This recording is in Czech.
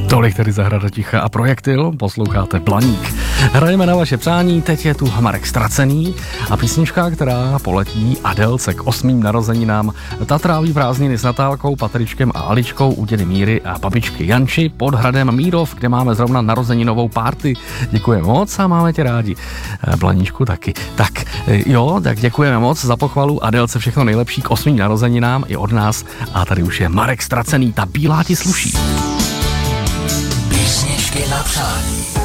Tolik tedy Zahrada ticha a Projektil, posloucháte Blaník. Hrajeme na vaše přání, teď je tu Marek Ztracený a písnička, která poletí Adélce k 8. narozeninám. Ta tráví prázdniny s Natálkou, Patričkem a Aličkou u dědy Míry a babičky Janči pod hradem Mírov, kde máme zrovna narozeninovou party. Děkujeme moc a máme tě rádi. Blaníčku taky. Tak děkujeme moc za pochvalu. Adélce všechno nejlepší k 8. narozeninám i od nás. A tady už je Marek Ztracený, ta bílá ti sluší. Písničky na přání.